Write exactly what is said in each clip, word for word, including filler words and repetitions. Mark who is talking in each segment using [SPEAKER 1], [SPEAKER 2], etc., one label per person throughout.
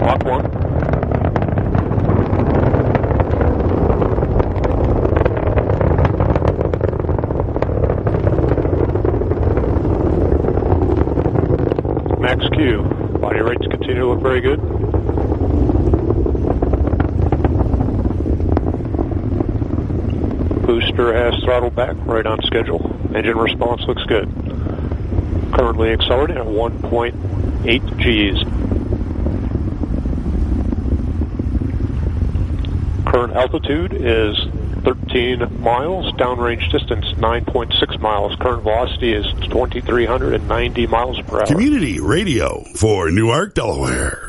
[SPEAKER 1] Mach one. Max Q. Body rates continue to look very good. Booster has throttled back, right on schedule. Engine response looks good. Currently accelerating at one point eight Gs. Current altitude is thirteen miles. Downrange distance nine point six miles. Current velocity is two thousand three hundred ninety miles per hour.
[SPEAKER 2] Community radio for Newark, Delaware.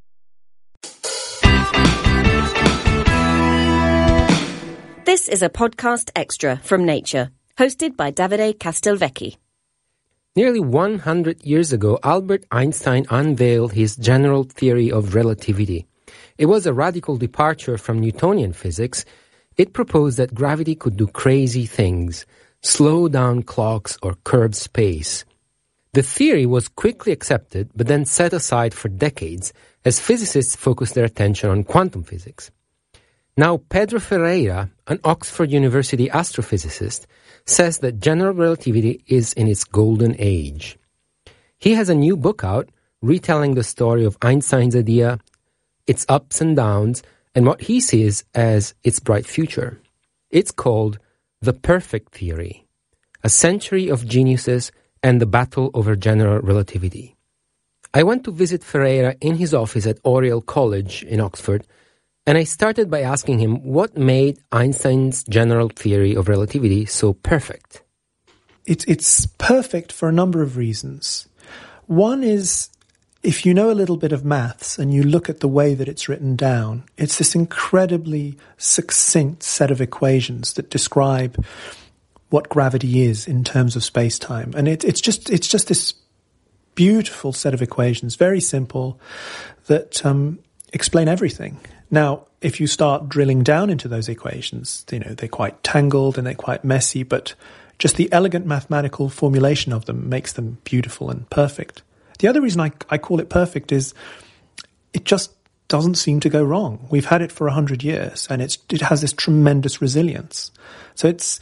[SPEAKER 3] This is a podcast extra from Nature, hosted by Davide Castelvecchi.
[SPEAKER 4] Nearly one hundred years ago, Albert Einstein unveiled his general theory of relativity. It was a radical departure from Newtonian physics. It proposed that gravity could do crazy things, slow down clocks or curb space. The theory was quickly accepted, but then set aside for decades as physicists focused their attention on quantum physics. Now, Pedro Ferreira, an Oxford University astrophysicist, says that general relativity is in its golden age. He has a new book out retelling the story of Einstein's idea, its ups and downs, and what he sees as its bright future. It's called The Perfect Theory, A Century of Geniuses and the Battle over General Relativity. I went to visit Ferreira in his office at Oriel College in Oxford, and I started by asking him what made Einstein's general theory of relativity so perfect.
[SPEAKER 5] It's, it's perfect for a number of reasons. One is, if you know a little bit of maths and you look at the way that it's written down, it's this incredibly succinct set of equations that describe what gravity is in terms of space-time. And it, it's just it's just this beautiful set of equations, very simple, that um, explain everything. Now, if you start drilling down into those equations, you know, they're quite tangled and they're quite messy, but just the elegant mathematical formulation of them makes them beautiful and perfect. The other reason I, I call it perfect is it just doesn't seem to go wrong. We've had it for a hundred years, and it's it has this tremendous resilience. So it's